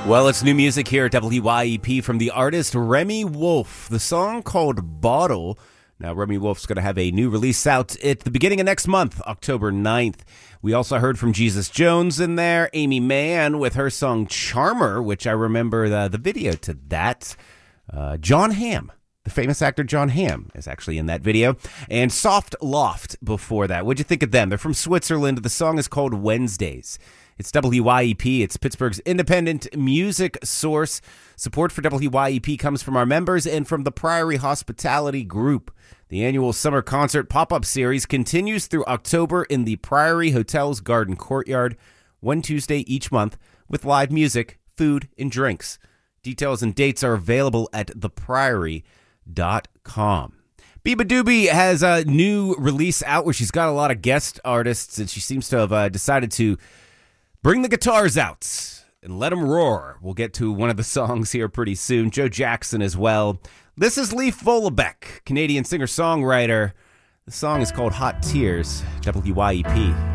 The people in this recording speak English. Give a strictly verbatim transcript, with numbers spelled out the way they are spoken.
Well, it's new music here at W Y E P from the artist Remi Wolf. The song called Bottle. Now, Remi Wolf's going to have a new release out at the beginning of next month, October ninth. We also heard from Jesus Jones in there, Amy Mann with her song Charmer, which I remember the, the video to that. Uh, John Hamm, the famous actor John Hamm, is actually in that video. And Soft Loft before that. What'd you think of them? They're from Switzerland. The song is called Wednesdays. It's W Y E P. It's Pittsburgh's independent music source. Support for W Y E P comes from our members and from the Priory Hospitality Group. The annual summer concert pop-up series continues through October in the Priory Hotel's Garden Courtyard, one Tuesday each month, with live music, food, and drinks. Details and dates are available at the priory dot com. beabadoobee has a new release out where she's got a lot of guest artists, and she seems to have uh, decided to bring the guitars out and let them roar. We'll get to one of the songs here pretty soon. Joe Jackson as well. This is Leif Vollebeck, Canadian singer-songwriter. The song is called Hot Tears, W Y E P.